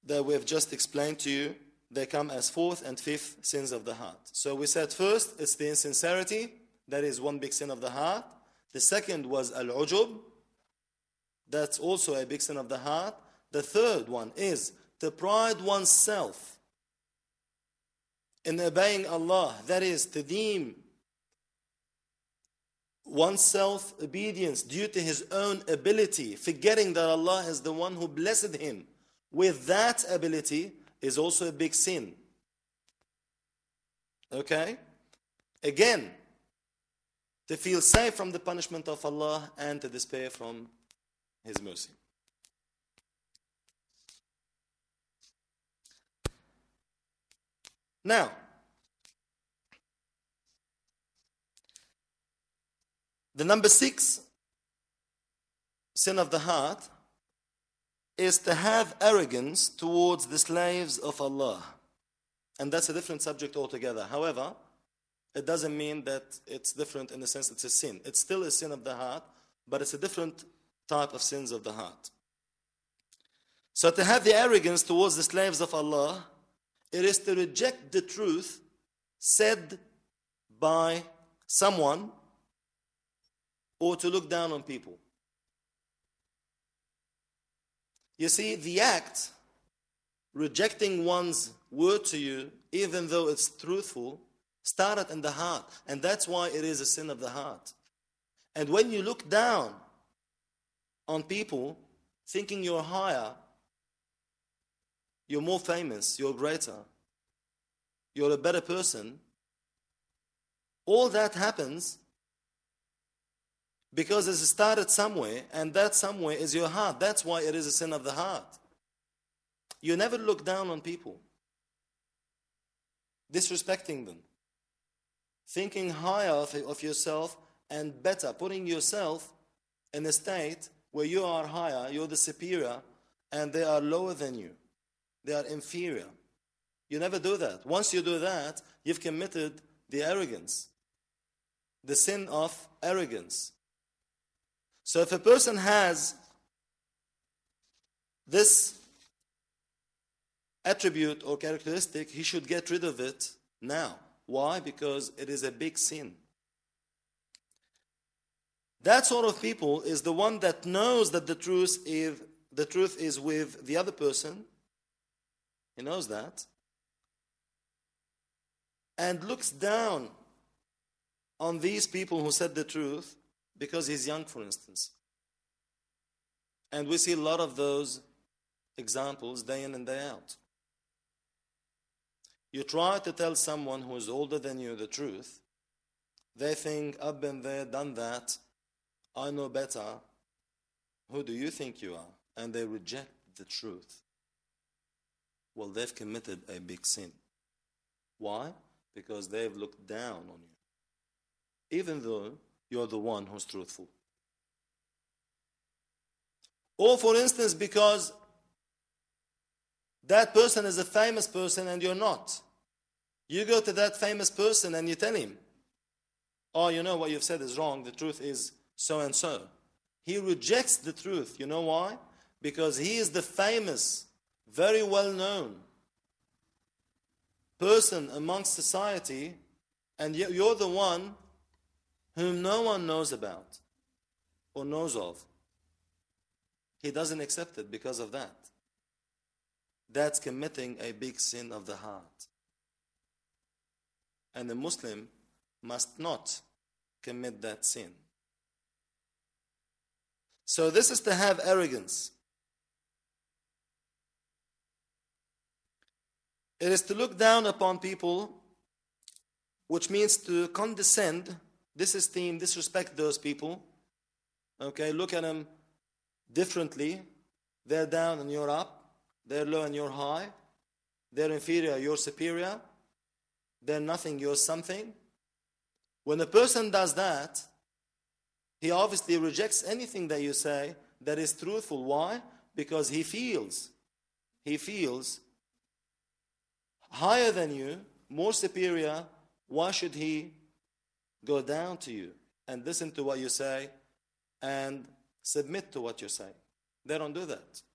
that we have just explained to you, they come as fourth and fifth sins of the heart. So we said first, it's the insincerity. That is one big sin of the heart. The second was al-ujub. That's also a big sin of the heart. The third one is to pride oneself in obeying Allah. That is to deem oneself obedience due to his own ability, forgetting that Allah is the one who blessed him with that ability, is also a big sin. Okay? Again, to feel safe from the punishment of Allah and to despair from his mercy. Now, the number 6 sin of the heart is to have arrogance towards the slaves of Allah. And that's a different subject altogether. However, it doesn't mean that it's different in the sense it's a sin. It's still a sin of the heart, but it's a different type of sins of the heart. So to have the arrogance towards the slaves of Allah, it is to reject the truth said by someone or to look down on people. You see, the act, rejecting one's word to you, even though it's truthful, started in the heart. And that's why it is a sin of the heart. And when you look down on people, thinking you're higher, you're more famous, you're greater, you're a better person, all that happens because it started somewhere, and that somewhere is your heart. That's why it is a sin of the heart. You never look down on people, disrespecting them, thinking higher of yourself and better, putting yourself in a state where you are higher, you're the superior, and they are lower than you. They are inferior. You never do that. Once you do that, you've committed the arrogance, the sin of arrogance. So if a person has this attribute or characteristic, he should get rid of it now. Why? Because it is a big sin. That sort of people is the one that knows that the truth is with the other person. He knows that. And looks down on these people who said the truth because he's young, for instance. And we see a lot of those examples day in and day out. You try to tell someone who is older than you the truth. They think, I've been there, done that. I know better. Who do you think you are? And they reject the truth. Well, they've committed a big sin. Why? Because they've looked down on you, even though you're the one who's truthful. Or, for instance, because that person is a famous person and you're not. You go to that famous person and you tell him, oh, you know what you've said is wrong, the truth is so and so. He rejects the truth. You know why? Because he is the famous, very well-known person amongst society, and you're the one whom no one knows about or knows of. He doesn't accept it because of that. That's committing a big sin of the heart. And the Muslim must not commit that sin. So this is to have arrogance. It is to look down upon people, which means to condescend, disesteem, disrespect those people. Okay, look at them differently. They're down and you're up. They're low and you're high. They're inferior, you're superior. They're nothing, you're something. When a person does that, he obviously rejects anything that you say that is truthful. Why? Because he feels higher than you, more superior. Why should he go down to you and listen to what you say and submit to what you say? They don't do that.